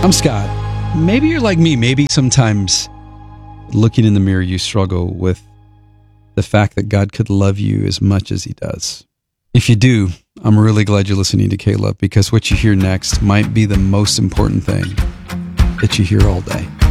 I'm Scott. Maybe you're like me. Maybe sometimes looking in the mirror, you struggle with the fact that God could love you as much as he does. If you do, I'm really glad you're listening to K-Love, because what you hear next might be the most important thing that you hear all day.